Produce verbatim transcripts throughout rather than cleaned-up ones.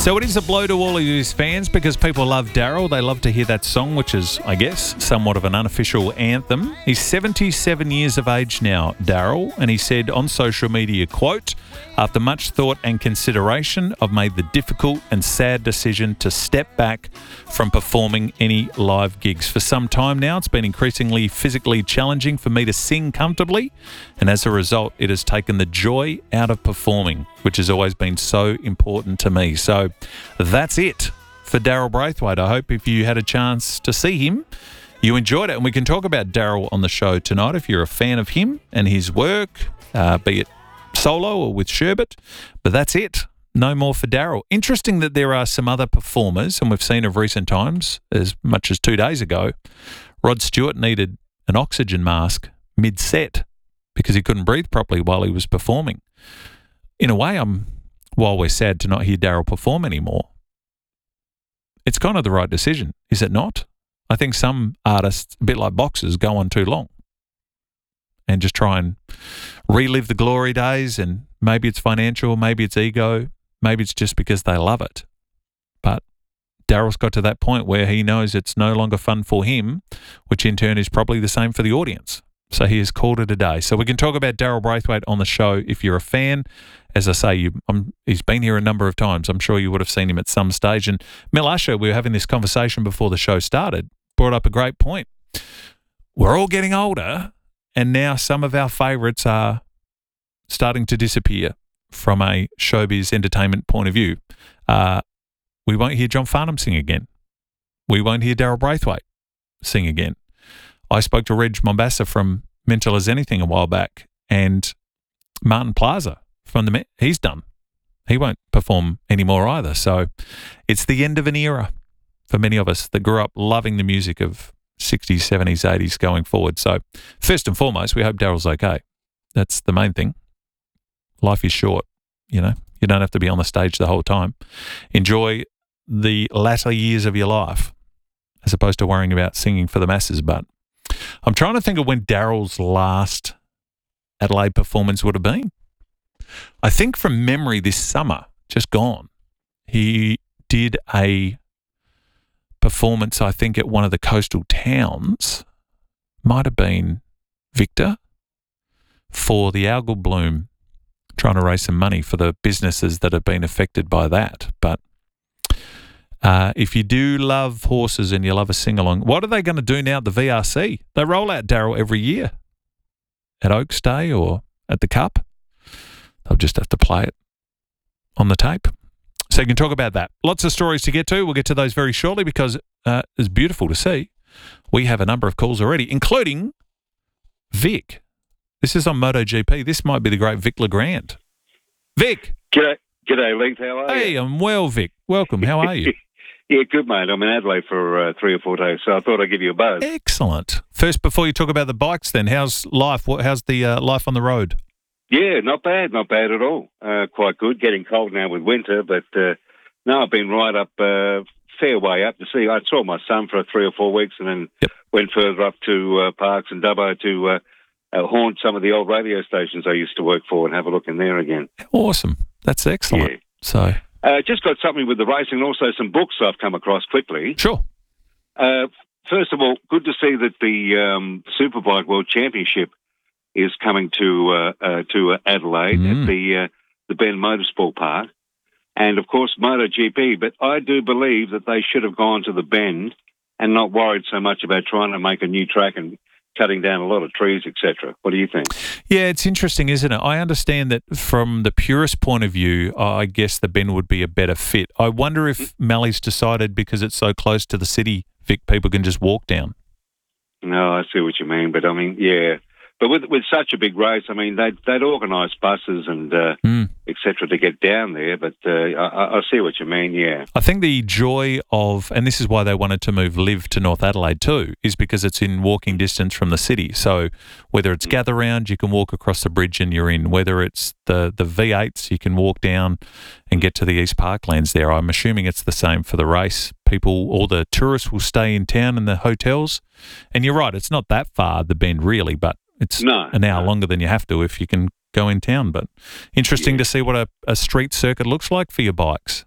So it is a blow to all of his fans because people love Daryl. They love to hear that song, which is, I guess, somewhat of an unofficial anthem. He's seventy-seven years of age now, Daryl, and he said on social media, quote, "After much thought and consideration, I've made the difficult and sad decision to step back from performing any live gigs. For some time now, it's been increasingly physically challenging for me to sing comfortably, and as a result, it has taken the joy out of performing, which has always been so important to me." So that's it for Daryl Braithwaite. I hope if you had a chance to see him, you enjoyed it. And we can talk about Daryl on the show tonight if you're a fan of him and his work, uh, be it solo or with Sherbet. But that's it. No more for Daryl. Interesting that there are some other performers, and we've seen of recent times, as much as two days ago, Rod Stewart needed an oxygen mask mid-set because he couldn't breathe properly while he was performing. In a way, I'm, while we're sad to not hear Daryl perform anymore, it's kind of the right decision, is it not? I think some artists, a bit like boxers, go on too long and just try and relive the glory days, and maybe it's financial, maybe it's ego, maybe it's just because they love it. But Daryl's got to that point where he knows it's no longer fun for him, which in turn is probably the same for the audience. So he has called it a day. So we can talk about Daryl Braithwaite on the show if you're a fan. As I say, you, um, he's been here a number of times. I'm sure you would have seen him at some stage. And Mel Usher, we were having this conversation before the show started, brought up a great point. We're all getting older, and now some of our favourites are starting to disappear from a showbiz entertainment point of view. Uh, we won't hear John Farnham sing again. We won't hear Daryl Braithwaite sing again. I spoke to Reg Mombassa from Mental as Anything a while back, and Martin Plaza from the Met, he's done. He won't perform anymore either. So it's the end of an era for many of us that grew up loving the music of sixties, seventies, eighties going forward. So first and foremost, we hope Daryl's okay. That's the main thing. Life is short, you know. You don't have to be on the stage the whole time. Enjoy the latter years of your life as opposed to worrying about singing for the masses. But I'm trying to think of when Daryl's last Adelaide performance would have been. I think from memory this summer, just gone, he did a performance, I think, at one of the coastal towns, might have been Victor, for the algal bloom, trying to raise some money for the businesses that have been affected by that. But uh, if you do love horses and you love a sing-along, what are they going to do now at the V R C? They roll out Daryl every year at Oaks Day or at the Cup. They'll just have to play it on the tape. So you can talk about that. Lots of stories to get to. We'll get to those very shortly because uh, it's beautiful to see. We have a number of calls already, including Vic. This is on MotoGP. This might be the great Vic Legrand. Vic. G'day, G'day, Leith. How are hey, you? Hey, I'm well, Vic. Welcome. How are you? Yeah, good, mate. I'm in Adelaide for uh, three or four days, so I thought I'd give you a buzz. Excellent. First, before you talk about the bikes then, how's life? What, how's the uh, life on the road? Yeah, not bad, not bad at all. Uh, quite good. Getting cold now with winter, but uh, no, I've been right up, uh, fair way up to see. I saw my son for three or four weeks and then yep. went further up to uh, Parks and Dubbo to uh, uh, haunt some of the old radio stations I used to work for and have a look in there again. Awesome. That's excellent. Yeah. So, uh, just got something with the racing and also some books I've come across quickly. Sure. Uh, first of all, good to see that the um, Superbike World Championship is coming to uh, uh, to uh, Adelaide mm. at the uh, the Bend Motorsport Park, and of course MotoGP. But I do believe that they should have gone to the Bend and not worried so much about trying to make a new track and cutting down a lot of trees, et cetera. What do you think? Yeah, it's interesting, isn't it? I understand that from the purist point of view, I guess the Bend would be a better fit. I wonder if Mally's decided because it's so close to the city, Vic, people can just walk down. No, I see what you mean, but I mean, yeah. But with with such a big race, I mean, they'd, they'd organise buses and uh, mm. et cetera to get down there. But uh, I, I see what you mean, yeah. I think the joy of, and this is why they wanted to move Live to North Adelaide too, is because it's in walking distance from the city. So whether it's mm. Gather Round, you can walk across the bridge and you're in. Whether it's the, the V eights, you can walk down and get to the East Parklands there. I'm assuming it's the same for the race. People, all the tourists will stay in town in the hotels. And you're right, it's not that far, the Bend really, but it's no, an hour no. longer than you have to if you can go in town. But interesting yeah. to see what a, a street circuit looks like for your bikes.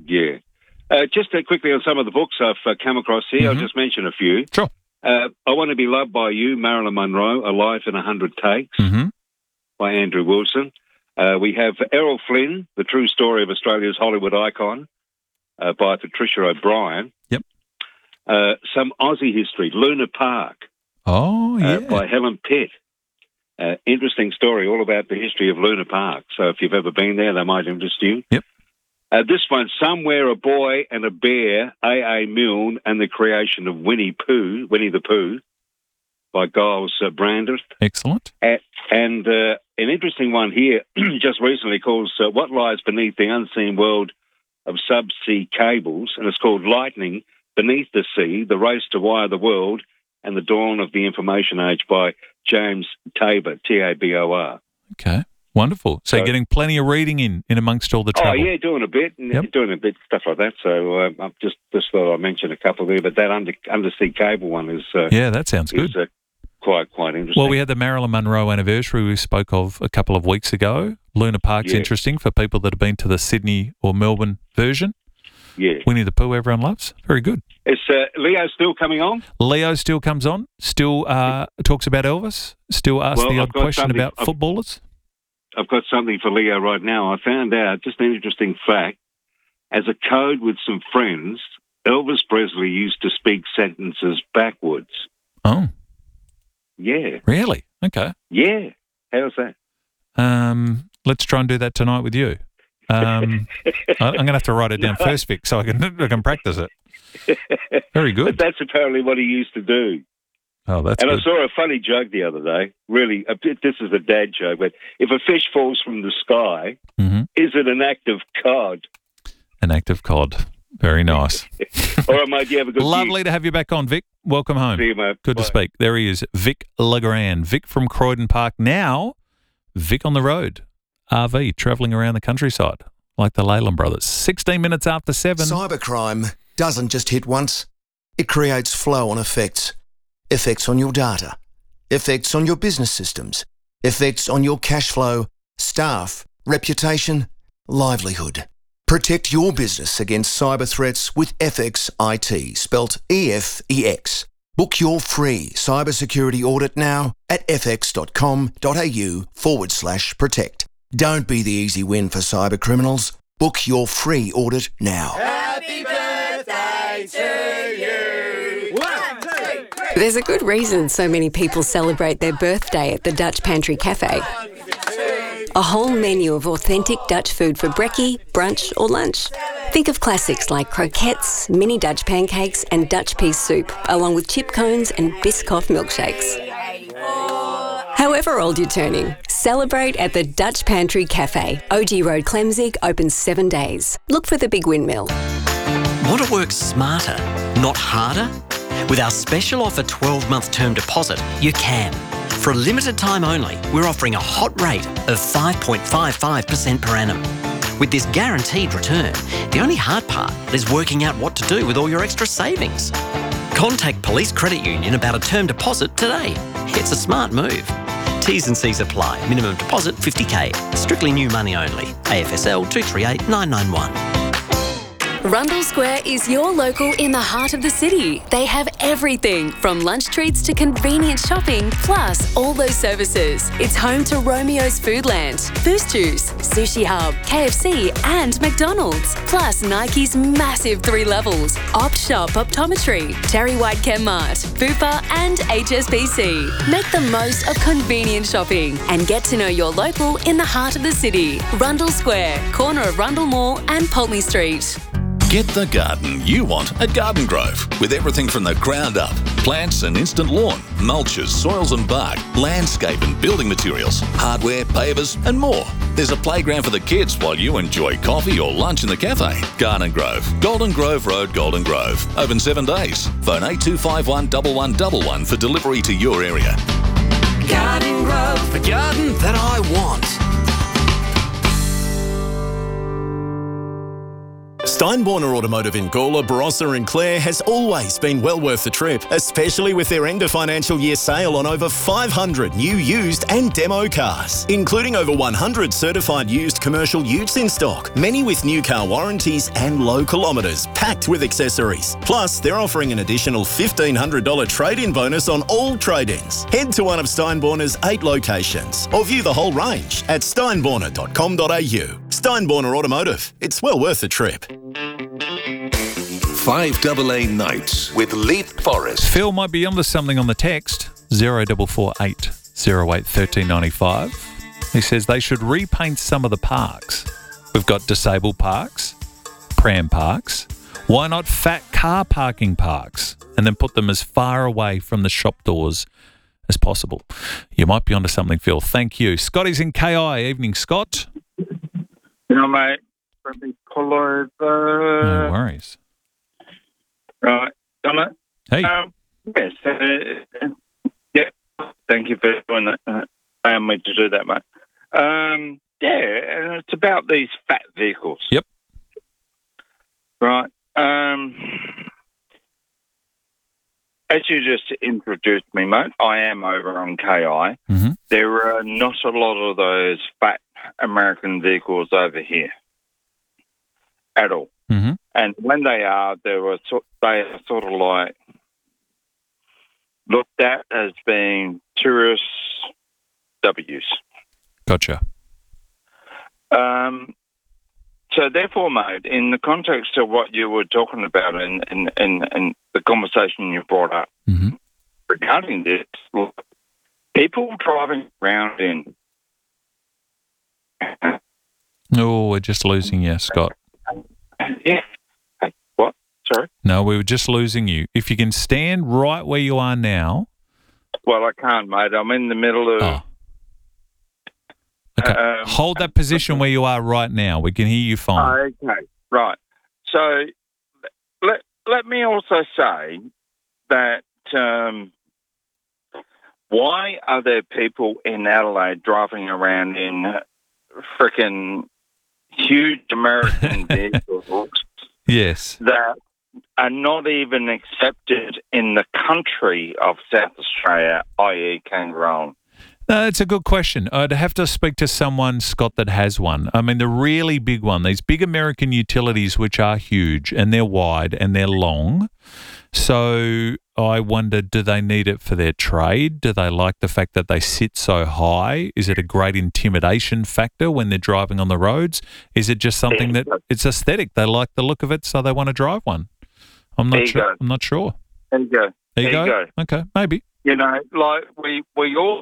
Yeah. Uh, just uh, quickly on some of the books I've uh, come across here, Mm-hmm. I'll just mention a few. Sure. Uh, I Want to Be Loved by You, Marilyn Monroe, Alive in a Hundred Takes, Mm-hmm. by Andrew Wilson. Uh, we have Errol Flynn, The True Story of Australia's Hollywood Icon, uh, by Patricia O'Brien. Yep. Uh, some Aussie history, Luna Park, Oh, yeah. uh, by Helen Pitt. Uh, interesting story all about the history of Luna Park. So if you've ever been there, that might interest you. Yep. Uh, this one, Somewhere a Boy and a Bear, A A. Milne and the Creation of Winnie Pooh, Winnie the Pooh, by Giles uh, Brandreth. Excellent. Uh, and uh, an interesting one here, just recently, called uh, What Lies Beneath the Unseen World of Subsea Cables, and it's called Lightning Beneath the Sea, The Race to Wire the World and the Dawn of the Information Age by James Tabor, T A B O R. Okay. Wonderful. So, So- you're getting plenty of reading in, in amongst all the Oh, travel. yeah, doing a bit, and Yep. doing a bit, stuff like that. So uh, I've just, just thought I'd mention a couple there, but that under, undersea cable one is, uh, Yeah, that sounds good. is uh, quite, quite interesting. Well, we had the Marilyn Monroe anniversary we spoke of a couple of weeks ago. Luna Park's Yeah. interesting for people that have been to the Sydney or Melbourne version. yeah. Winnie the Pooh, everyone loves. Very good. Is uh, Leo still coming on? Leo still comes on, still uh, talks about Elvis, still asks Well, the I've odd got question something- about I've- footballers. I've got something for Leo right now. I found out just an interesting fact. As a code with some friends, Elvis Presley used to speak sentences backwards. Oh, Yeah, really? Okay. yeah. How's that? Um, let's try and do that tonight with you. Um, I- I'm going to have to write it down first, Vic, so I can I can practice it. Very But good. that's apparently what he used to do. Oh, that's And I good. saw a funny joke the other day. Really, a bit- this is a dad joke, but if a fish falls from the sky, hmm is it an act of cod? An active cod. Very nice. All right, mate, you have a good Lovely to have you back on, Vic. Welcome home. See you, mate. Good Bye. to speak. There he is, Vic Legrand. Vic from Croydon Park. Now, Vic on the road. R V, travelling around the countryside, like the Leyland brothers. sixteen minutes after seven. Cybercrime doesn't just hit once. It creates flow-on effects. Effects on your data. Effects on your business systems. Effects on your cash flow, staff, reputation, livelihood. Protect your business against cyber threats with F X I T, spelt E F E X. Book your free cybersecurity audit now at fx.com.au forward slash protect. Don't be the easy win for cyber criminals. Book your free audit now. There's a good reason so many people celebrate their birthday at the Dutch Pantry Cafe. A whole menu of authentic Dutch food for brekkie, brunch or lunch. Think of classics like croquettes, mini Dutch pancakes and Dutch pea soup, along with chip cones and Biscoff milkshakes. However old you're turning, celebrate at the Dutch Pantry Cafe. O G Road, Clemzig, open seven days. Look for the Big Windmill. Want to work smarter, not harder? With our special offer twelve-month term deposit, you can. For a limited time only, we're offering a hot rate of five point five five percent per annum. With this guaranteed return, the only hard part is working out what to do with all your extra savings. Contact Police Credit Union about a term deposit today. It's a smart move. T's and C's apply. Minimum deposit fifty K. Strictly new money only. A F S L two three eight nine nine one. Rundle Square is your local in the heart of the city. They have everything from lunch treats to convenient shopping, plus all those services. It's home to Romeo's Foodland, Boost Juice, Sushi Hub, K F C and McDonald's. Plus Nike's massive three levels, Op Shop Optometry, Terry White Chemmart, Fupa and H S B C. Make the most of convenient shopping and get to know your local in the heart of the city. Rundle Square, corner of Rundle Mall and Pulteney Street. Get the garden you want at Garden Grove, with everything from the ground up. Plants and instant lawn, mulches, soils and bark, landscape and building materials, hardware, pavers and more. There's a playground for the kids while you enjoy coffee or lunch in the cafe. Garden Grove, Golden Grove Road, Golden Grove. Open seven days. Phone eight two five one one one one one for delivery to your area. Garden Grove, the garden that I want. Steinborner Automotive in Gawler, Barossa and Clare has always been well worth the trip, especially with their end of financial year sale on over five hundred new used and demo cars, including over one hundred certified used commercial utes in stock, many with new car warranties and low kilometres, packed with accessories. Plus, they're offering an additional fifteen hundred dollars trade-in bonus on all trade-ins. Head to one of Steinborner's eight locations or view the whole range at steinborner dot com dot a u. Steinborner Automotive. It's well worth the trip. five A A Nights with Leap Forest. Phil might be onto something on the text, zero four four eight zero eight one three nine five. He says they should repaint some of the parks. We've got disabled parks, pram parks. Why not fat car parking parks and then put them as far away from the shop doors as possible? You might be onto something, Phil. Thank you. Scotty's in K I. Evening, Scott. You know, mate, let me pull over. No worries. Right, done it. Hey. Um, yes. Uh, yeah. Thank you for doing that. Uh, I am made to do that, mate. Um, yeah, and it's about these fat vehicles. Yep. Right. Um, as you just introduced me, mate, I am over on K I. Mm-hmm. There are not a lot of those fat American vehicles over here at all. Mm-hmm. And when they are, they were so, they are sort of like looked at as being tourist W's. Gotcha. Um, so therefore, mate, in the context of what you were talking about and in, in, in, in the conversation you brought up mm-hmm. regarding this, look, people driving around in... Oh, we're just losing you, Scott. Yeah. Hey, what? Sorry? No, we were just losing you. If you can stand right where you are now. Well, I can't, mate. I'm in the middle of... Oh. Okay. Um, Hold that position where you are right now. We can hear you fine. Okay. Right. So let, let me also say that um, why are there people in Adelaide driving around in frickin' huge American vehicles yes. that are not even accepted in the country of South Australia, that is. Kangaroo? No, it's a good question. I'd have to speak to someone, Scott, that has one. I mean, the really big one, these big American utilities, which are huge and they're wide and they're long. So I wonder, do they need it for their trade? Do they like the fact that they sit so high? Is it a great intimidation factor when they're driving on the roads? Is it just something that it's aesthetic? They like the look of it, so they want to drive one. I'm not sure. I'm not sure. There you go. There you, there go? you go. Okay, maybe. You know, like we we all.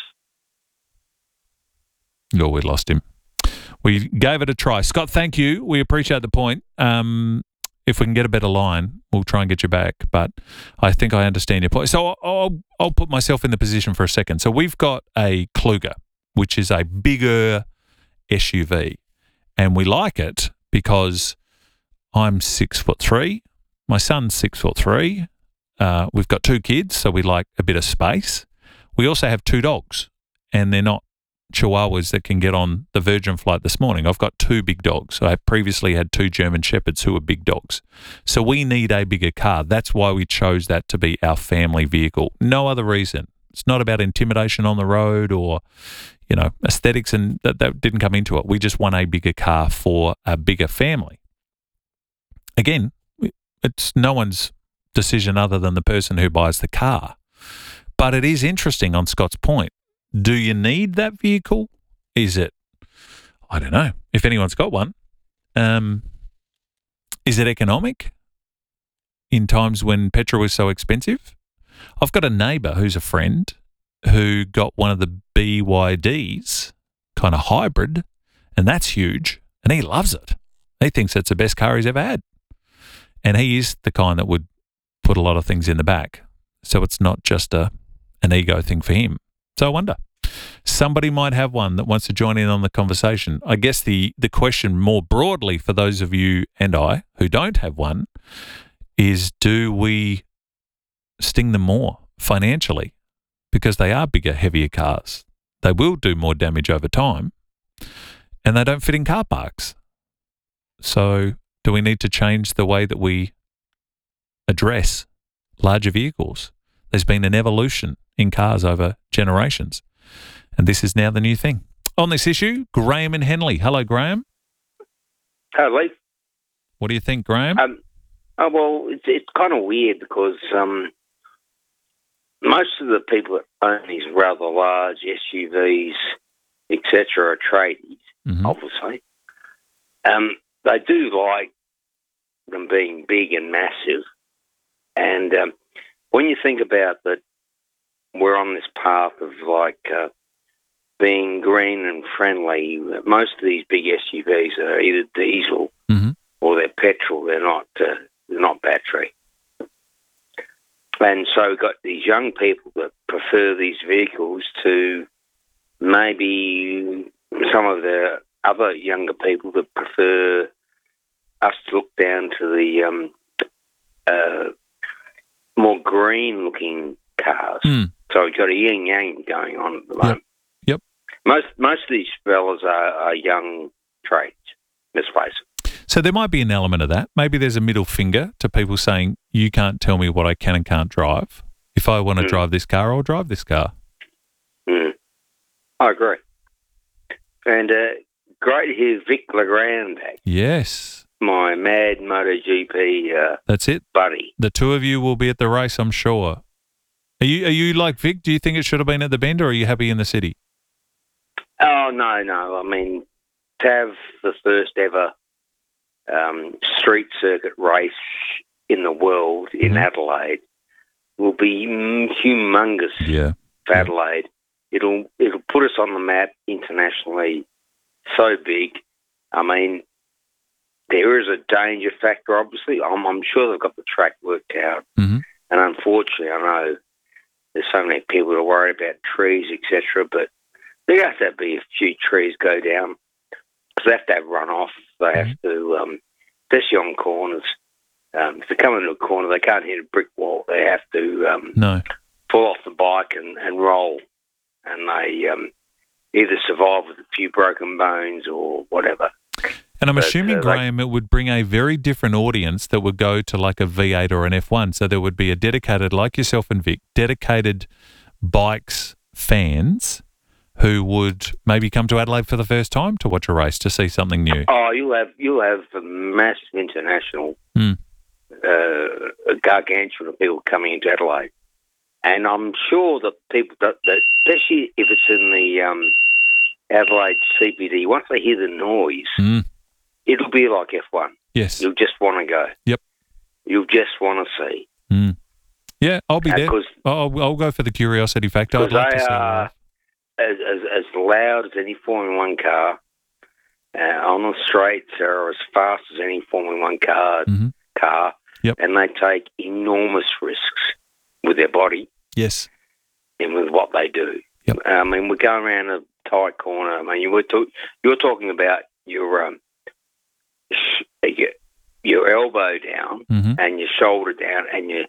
Oh, we lost him. We gave it a try. Scott, thank you. We appreciate the point. Um, if we can get a better line, we'll try and get you back. But I think I understand your point. So I'll, I'll, I'll put myself in the position for a second. So we've got a Kluger, which is a bigger S U V. And we like it because I'm six foot three. My son's six foot three. Uh, we've got two kids, so we like a bit of space. We also have two dogs, and they're not Chihuahuas that can get on the Virgin flight this morning. I've got two big dogs. I previously had two German Shepherds who were big dogs. So we need a bigger car. That's why we chose that to be our family vehicle. No other reason. It's not about intimidation on the road or, you know, aesthetics, and that, that didn't come into it. We just want a bigger car for a bigger family. Again, it's no one's decision other than the person who buys the car. But it is interesting on Scott's point. Do you need that vehicle? Is it, I don't know, if anyone's got one, um, is it economic in times when petrol is so expensive? I've got a neighbour who's a friend who got one of the B Y Ds, kind of hybrid, and that's huge, and he loves it. He thinks it's the best car he's ever had. And he is the kind that would put a lot of things in the back. So it's not just a an ego thing for him. So I wonder, somebody might have one that wants to join in on the conversation. I guess the, the question more broadly for those of you and I who don't have one is, do we sting them more financially? Because they are bigger, heavier cars. They will do more damage over time, and they don't fit in car parks. So Do we need to change the way that we address larger vehicles? There's been an evolution in cars over generations, and this is now the new thing. On this issue, Graham in Henley. Hello, Graham. Hello, Lee. What do you think, Graham? Um, oh, well, it's, it's kind of weird because um, most of the people that own these rather large S U Vs, et cetera, are tradies, mm-hmm. obviously. Um, they do like them being big and massive. And um, when you think about that, we're on this path of like uh, being green and friendly. Most of these big S U Vs are either diesel mm-hmm. or they're petrol. They're not. Uh, they're not battery. And so we've got these young people that prefer these vehicles to maybe some of the other younger people that prefer us to look down to the um, uh, more green-looking cars. Mm. So we've got a yin-yang going on at the moment. Yep. yep. Most most of these fellas are, are young trades, let's face it. So there might be an element of that. Maybe there's a middle finger to people saying, you can't tell me what I can and can't drive. If I want to mm. drive this car, I'll drive this car. Mm. I agree. And uh, great to hear Vic Legrand back. Yes. My mad MotoGP uh, That's it. buddy. The two of you will be at the race, I'm sure. Are you, are you like Vic? Do you think it should have been at the Bend, or are you happy in the city? Oh, no, no. I mean, to have the first ever um, street circuit race in the world in mm-hmm. Adelaide will be humongous yeah. for Adelaide. It'll it'll put us on the map internationally so big. I mean, there is a danger factor, obviously. I'm, I'm sure they've got the track worked out. Mm-hmm. And unfortunately, I know there's so many people that are worried about trees, et cetera, but there has to be a few trees go down because they have to have runoff. They mm-hmm. have to, um, especially on corners. Um, if they come into a corner, they can't hit a brick wall. They have to um, no. pull off the bike and, and roll. And they um, either survive with a few broken bones or whatever. And I'm but, assuming, uh, Graham, it would bring a very different audience that would go to like a V eight or an F one. So there would be a dedicated, like yourself and Vic, dedicated bikes fans who would maybe come to Adelaide for the first time to watch a race, to see something new. Oh, you'll have you'll have a massive international, mm. uh, a gargantuan of people coming into Adelaide. And I'm sure that people, that, that especially if it's in the um, Adelaide C B D, once they hear the noise, mm. it'll be like F one. Yes. You'll just want to go. Yep. You'll just want to see. Mm. Yeah, I'll be uh, there. I'll, I'll go for the curiosity factor. I'd like they to see are as, as, as loud as any Formula One car. Uh, on the straights, they're as fast as any Formula One car. mm-hmm. car. Yep. And they take enormous risks with their body. Yes. And with what they do. Yep. I mean, we're going around a tight corner. I mean, you were talk, you're talking about your um, sh- your, your elbow down mm-hmm. and your shoulder down, and you,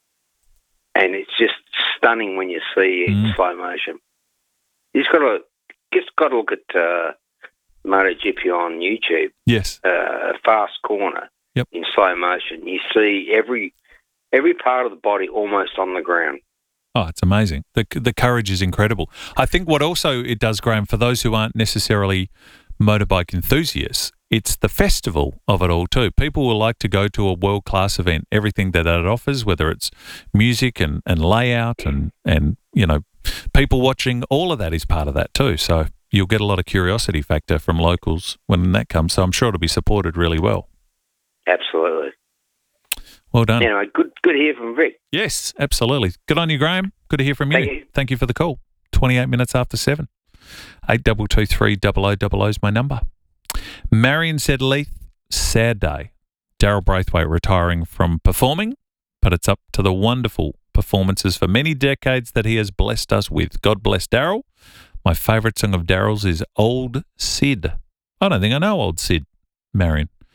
and it's just stunning when you see it mm. in slow motion. You just got to just got to look at uh, MotoGP on YouTube. Yes. Uh, fast corner. Yep. In slow motion, you see every every part of the body almost on the ground. Oh, it's amazing. The the courage is incredible. I think what also it does, Graham, for those who aren't necessarily motorbike enthusiasts, it's the festival of it all too. People will like to go to a world-class event, everything that it offers, whether it's music and, and layout and, and, you know, people watching, all of that is part of that too. So you'll get a lot of curiosity factor from locals when that comes. So I'm sure it'll be supported really well. Absolutely. Well done. Anyway, good good to hear from Vic. Yes, absolutely. Good on you, Graham. Good to hear from you. Thank you. Thank you for the call. twenty-eight minutes after seven. eight two two three double oh double oh is my number. Marion said, Leith, sad day. Daryl Braithwaite retiring from performing, but it's up to the wonderful performances for many decades that he has blessed us with. God bless Daryl. My favourite song of Daryl's is Old Sid. I don't think I know Old Sid, Marion.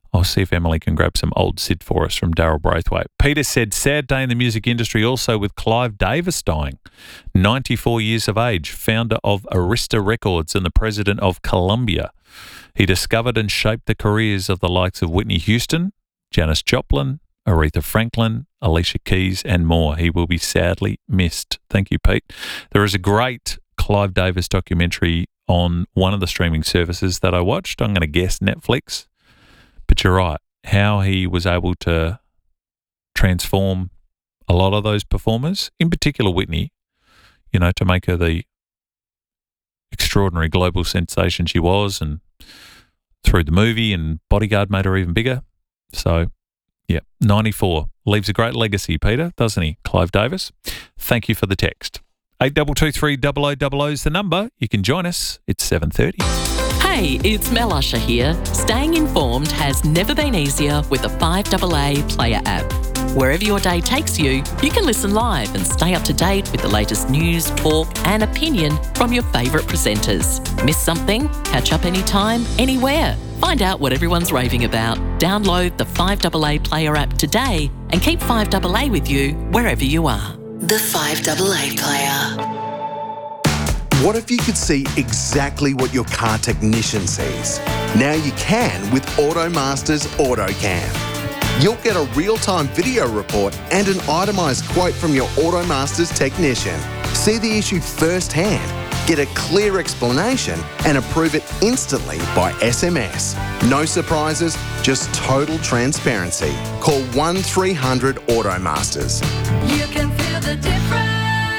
I'll see if Emily can grab some old Sid for us from Daryl Braithwaite. Peter said, sad day in the music industry also with Clive Davis dying. ninety-four years of age, founder of Arista Records and the president of Columbia. He discovered and shaped the careers of the likes of Whitney Houston, Janis Joplin, Aretha Franklin, Alicia Keys and more. He will be sadly missed. Thank you, Pete. There is a great Clive Davis documentary on one of the streaming services that I watched. I'm going to guess Netflix. But you're right, how he was able to transform a lot of those performers, in particular Whitney, you know, to make her the extraordinary global sensation she was, and through the movie and Bodyguard made her even bigger. So, yeah, ninety-four. Leaves a great legacy, Peter, doesn't he, Clive Davis? Thank you for the text. eight two two three double oh double oh is the number. You can join us. It's seven thirty. Hey, it's Mel Usher here. Staying informed has never been easier with the five A A Player app. Wherever your day takes you, you can listen live and stay up to date with the latest news, talk and opinion from your favourite presenters. Miss something? Catch up anytime, anywhere. Find out what everyone's raving about. Download the five A A Player app today and keep five A A with you wherever you are. The five A A Player. What if you could see exactly what your car technician sees? Now you can with AutoMaster's AutoCam. You'll get a real-time video report and an itemised quote from your AutoMaster's technician. See the issue firsthand, get a clear explanation and approve it instantly by S M S. No surprises, just total transparency. Call one three hundred AutoMasters. You can feel the difference.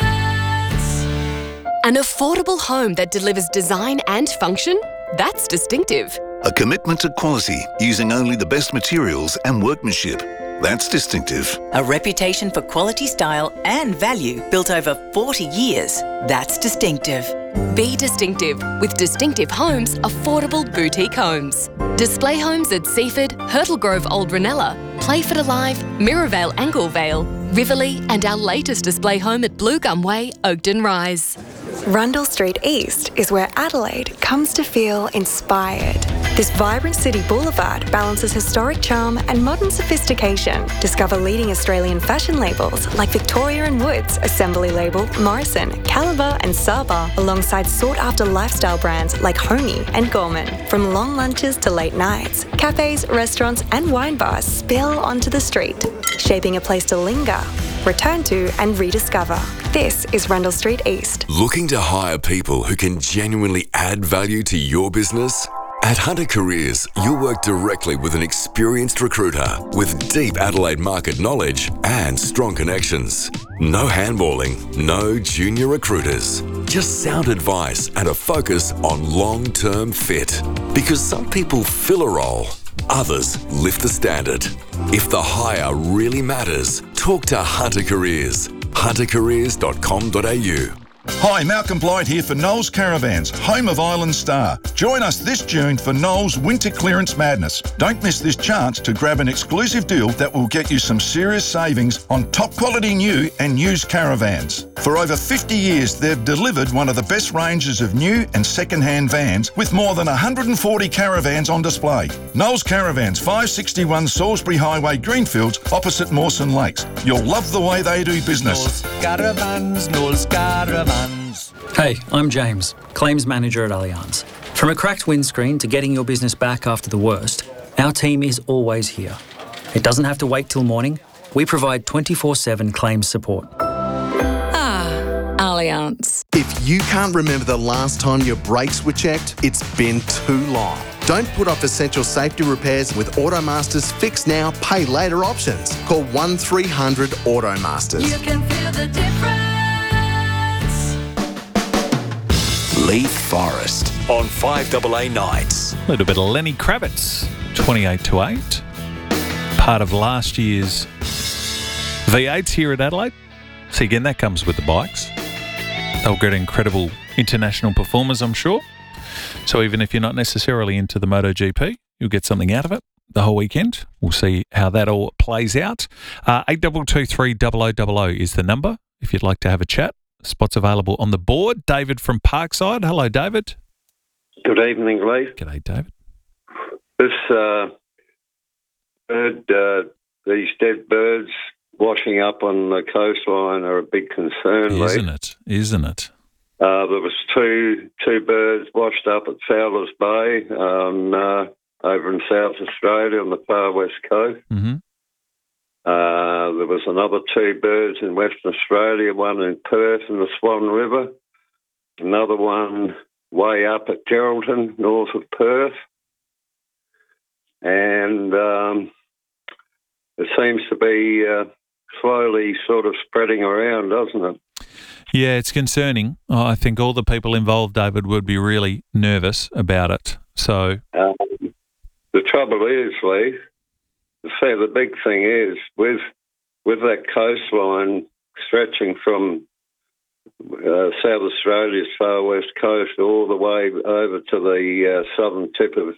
An affordable home that delivers design and function? That's distinctive. A commitment to quality using only the best materials and workmanship. That's distinctive. A reputation for quality, style and value built over forty years. That's distinctive. Be distinctive with Distinctive Homes Affordable Boutique Homes. Display homes at Seaford, Hurtle Grove Old Ranella, Playford Alive, Mirrorvale Anglevale, Riverlea and our latest display home at Blue Gum Way, Oakden Rise. Rundle Street East is where Adelaide comes to feel inspired. This vibrant city boulevard balances historic charm and modern sophistication. Discover leading Australian fashion labels like Victoria and Woods, Assembly Label, Morrison, Caliber and Saba, alongside sought-after lifestyle brands like Honey and Gorman. From long lunches to late nights, cafes, restaurants and wine bars spill onto the street, shaping a place to linger, return to and rediscover. This is Rundle Street East. Looking to hire people who can genuinely add value to your business? At Hunter Careers, you'll work directly with an experienced recruiter with deep Adelaide market knowledge and strong connections. No handballing, no junior recruiters. Just sound advice and a focus on long-term fit. Because some people fill a role, others lift the standard. If the hire really matters, talk to Hunter Careers. hunter careers dot com dot a u. Hi, Malcolm Blight here for Knowles Caravans, home of Island Star. Join us this June for Knowles Winter Clearance Madness. Don't miss this chance to grab an exclusive deal that will get you some serious savings on top quality new and used caravans. For over fifty years, they've delivered one of the best ranges of new and second-hand vans with more than one hundred forty caravans on display. Knowles Caravans, five sixty-one Salisbury Highway, Greenfields, opposite Mawson Lakes. You'll love the way they do business. Knowles Caravans, Knowles Caravans. Hey, I'm James, Claims Manager at Allianz. From a cracked windscreen to getting your business back after the worst, our team is always here. It doesn't have to wait till morning. We provide twenty-four seven claims support. Ah, Allianz. If you can't remember the last time your brakes were checked, it's been too long. Don't put off essential safety repairs with AutoMaster's Fix Now, Pay Later options. Call one three hundred AutoMasters. You can feel the difference. Leith Forest on five A A nights. A little bit of Lenny Kravitz, twenty-eight to eight. Part of last year's V eights here at Adelaide. So again, that comes with the bikes. They'll get incredible international performers, I'm sure. So even if you're not necessarily into the MotoGP, you'll get something out of it the whole weekend. We'll see how that all plays out. Uh, eight two two three double oh double oh is the number if you'd like to have a chat. Spots available on the board. David from Parkside. Hello, David. Good evening, Lee. G'day, David. This uh, bird, uh, these dead birds washing up on the coastline are a big concern, Isn't Lee. it? Isn't it? Uh, there was two two birds washed up at Fowler's Bay um, uh, over in South Australia on the far west coast. Mm-hmm. Uh, there was another two birds in Western Australia, one in Perth in the Swan River, another one way up at Geraldton, north of Perth. And um, it seems to be uh, slowly sort of spreading around, doesn't it? Yeah, it's concerning. Oh, I think all the people involved, David, would be really nervous about it. So Um, the trouble is, Lee, say the big thing is with with that coastline stretching from uh, South Australia's far west coast all the way over to the uh, southern tip of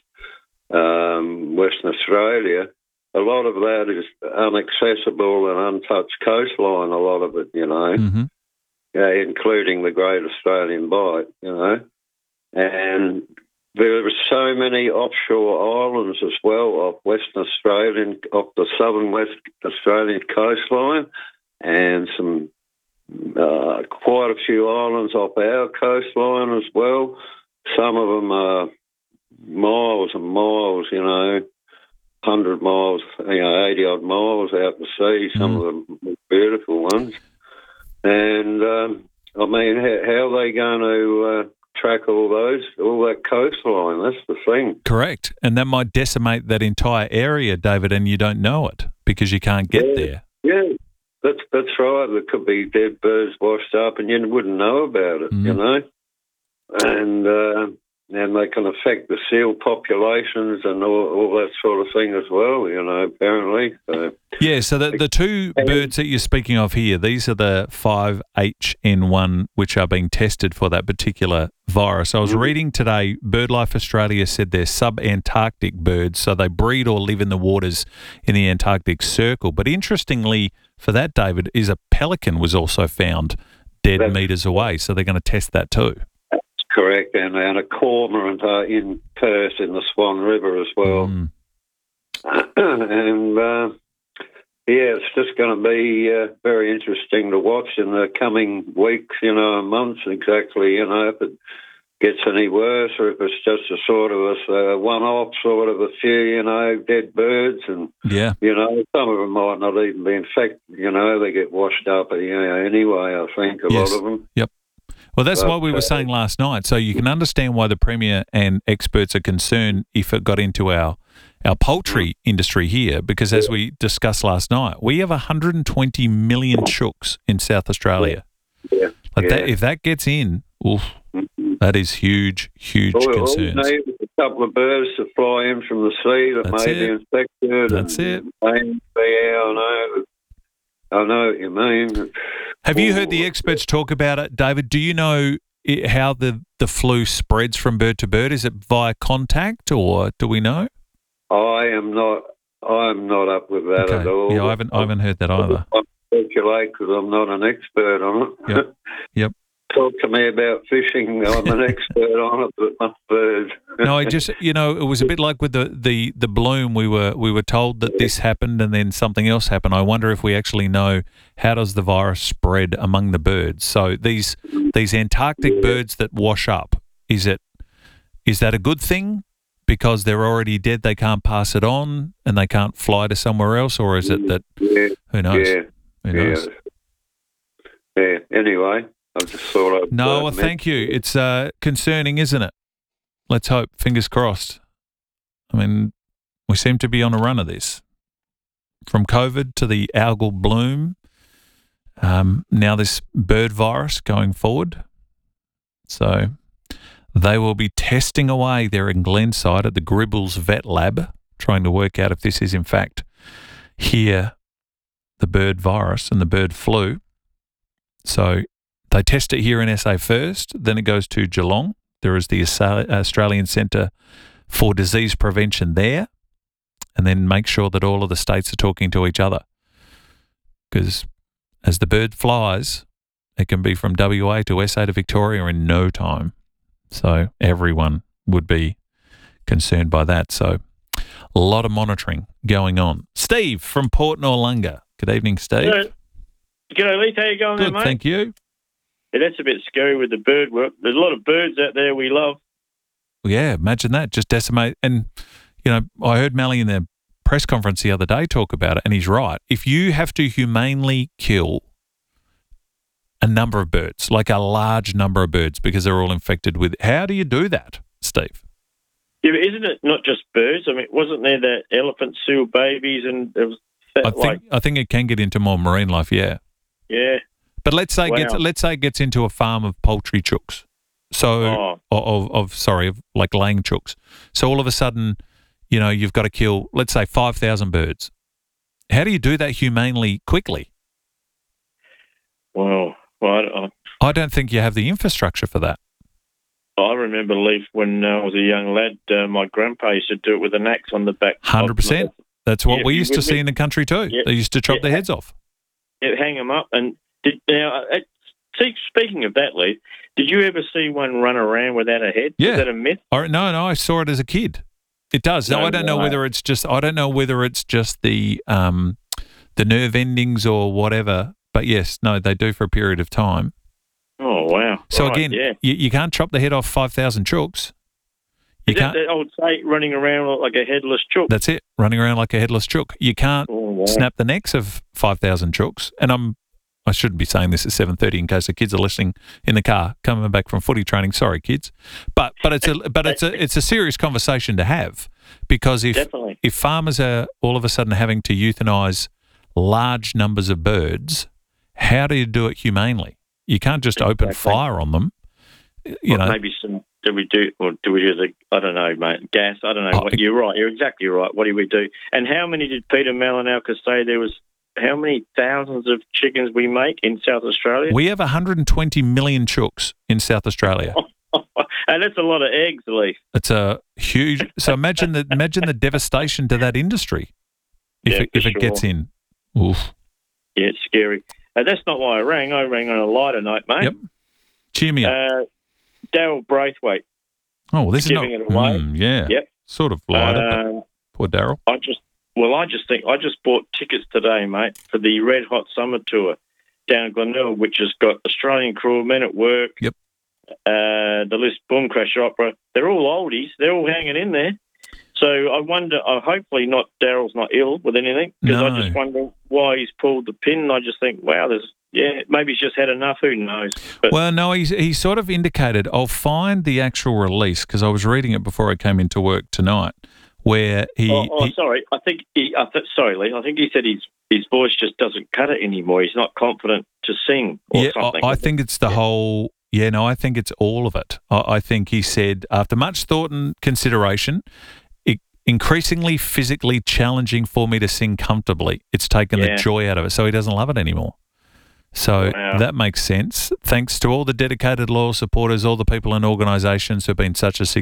um, Western Australia, a lot of that is inaccessible and untouched coastline, a lot of it, you know, mm-hmm. yeah, including the Great Australian Bight, you know. And there are so many offshore islands as well off Western Australian, off the southern West Australian coastline, and some uh, quite a few islands off our coastline as well. Some of them are miles and miles, you know, one hundred miles, you know, eighty odd miles out to sea. Some Mm. of them beautiful ones. And um, I mean, how, how are they going to uh, track all those, all that coastline? That's the thing. correct. And that might decimate that entire area, David, and you don't know it because you can't get Yeah. there. Yeah, that's that's right. There could be dead birds washed up, and you wouldn't know about it, you know. And uh, and they can affect the seal populations and all, all that sort of thing as well, you know. Apparently, so. Yeah, so the, the two birds that you're speaking of here, these are the five H N one, which are being tested for that particular virus. I was reading today, BirdLife Australia said they're sub-Antarctic birds, so they breed or live in the waters in the Antarctic Circle. But interestingly for that, David, is a pelican was also found dead That's- metres away, so they're going to test that too. Correct, and, and a cormorant uh, in Perth in the Swan River as well. Mm. and uh, yeah, it's just going to be uh, very interesting to watch in the coming weeks, you know, and months. Exactly, you know, if it gets any worse or if it's just a sort of a, a one-off, sort of a few, you know, dead birds, and Yeah. you know, some of them might not even be infected. You know, they get washed up, you know, anyway. I think a Yes. lot of them. Yep. Well, that's But, what we were uh, saying last night. So you can understand why the Premier and experts are concerned if it got into our our poultry industry here, because as we discussed last night, we have one hundred twenty million chooks in South Australia. Yeah. Like that, Yeah. if that gets in, oof, that is huge, huge Well, all you concerns. need is a couple of birds to fly in from the sea that That's may be it. infected. That's it. And, yeah, I know. I know what you mean. Have you heard the experts talk about it, David? Do you know i how the, the flu spreads from bird to bird? Is it via contact, or do we know? I am not. I'm not up with that Okay. at all. Yeah, I haven't, I haven't heard that either. I speculate because I'm not an expert on it. Yep. Yep. Talk to me about fishing. I'm an expert on it, but not birds. No, I just, you know, it was a bit like with the, the, the bloom. We were we were told that this happened and then something else happened. I wonder if we actually know how does the virus spread among the birds. So these these Antarctic birds that wash up, is it is that a good thing because they're already dead? They can't pass it on and they can't fly to somewhere else, or is it that Yeah. who knows? Yeah. Who knows? Yeah. Yeah. Anyway, I just thought I'd. No, uh, well, thank you. It's uh, concerning, isn't it? Let's hope. Fingers crossed. I mean, we seem to be on a run of this. From COVID to the algal bloom, um, now this bird virus going forward. So they will be testing away there in Glenside at the Gribbles Vet Lab, trying to work out if this is in fact here, the bird virus and the bird flu. So they test it here in S A first, then it goes to Geelong. There is the Australian Centre for Disease Prevention there, and then make sure that all of the states are talking to each other. Because as the bird flies, it can be from W A to S A to Victoria in no time. So everyone would be concerned by that. So A lot of monitoring going on. Steve from Port Noarlunga. Good evening, Steve. G'day, G'day, Leith. How you going Good, there, mate? thank you. Yeah, that's a bit scary with the bird work. There's a lot of birds out there we love. Well, yeah, imagine that. Just decimate. And, you know, I heard Mally in their press conference the other day talk about it, and he's right. If you have to humanely kill a number of birds, like a large number of birds, because they're all infected with, how do you do that, Steve? Yeah, but isn't it not just birds? I mean, wasn't there the elephant seal babies and there was that, I think like, I think it can get into more marine life, yeah. yeah. But let's say it Wow. gets let's say it gets into a farm of poultry chooks. So Oh. of, of of sorry, of like laying chooks. So all of a sudden, you know, you've got to kill, let's say, five thousand birds. How do you do that humanely quickly? Well, well, I, I don't think you have the infrastructure for that. I remember, Leaf, when I was a young lad, uh, my grandpa used to do it with an axe on the back. one hundred percent. That's what Yeah, we you used to with see me? in the country too. Yeah. They used to chop Yeah. their heads off. Yeah, hang them up. And did, now, uh, see, speaking of that, Leaf, did you ever see one run around without a head? Yeah. Is that a myth? Or, no, no, I saw it as a kid. It does. No, No I don't know way. whether it's just I don't know whether it's just the um the nerve endings or whatever. But yes, no, they do for a period of time. Oh, wow. So Right, again, yeah. you, you can't chop the head off five thousand chooks. You Is that can't. that old say running around like a headless chook? That's it. Running around like a headless chook. You can't Oh, wow. snap the necks of five thousand chooks. And I'm I shouldn't be saying this at seven thirty in case the kids are listening in the car coming back from footy training. Sorry, kids, but but it's a but it's a it's a serious conversation to have, because if Definitely. if farmers are all of a sudden having to euthanize large numbers of birds, how do you do it humanely? You can't just open Exactly. fire on them. You Well, know, maybe some. Do we do, or do we do the? I don't know, mate. Gas. I don't know. Oh, what, you're right. You're exactly right. What do we do? And how many did Peter Malinowka say there was? How many thousands of chickens we make in South Australia? we have one hundred twenty million chooks in South Australia. And that's a lot of eggs, Leaf. It's a huge. So imagine the imagine the devastation to that industry if Yeah, it, if for it gets sure. in. Oof. Yeah, it's scary. Uh, that's not why I rang. I rang on a lighter note, mate. Yep. Cheer me up. Uh, Daryl Braithwaite. oh, this is not. giving it away. Mm, yeah. Yep. Sort of lighter. but Um, poor Daryl. I just, well, I just think I just bought tickets today, mate, for the Red Hot Summer Tour down in Glenelg, which has got Australian Crew, Men at Work, Yep. uh, the List Boom Crasher Opera. They're all oldies. They're all hanging in there. So I wonder. Uh, hopefully, not Daryl's not ill with anything, because No. I just wonder why he's pulled the pin. I just think, wow, there's yeah, maybe he's just had enough. Who knows? But Well, no, he's he sort of indicated. I'll find the actual release because I was reading it before I came into work tonight, where he. oh, oh he- sorry. I think he. I th- sorry, Lee. I think he said his his voice just doesn't cut it anymore. He's not confident to sing or yeah, something. I, I think it's the whole. Yeah, no, I think it's all of it. I, I think he said after much thought and consideration, it, increasingly physically challenging for me to sing comfortably. It's taken Yeah. the joy out of it, so he doesn't love it anymore. So Wow. that makes sense. Thanks to all the dedicated, loyal supporters, all the people and organisations who've been such a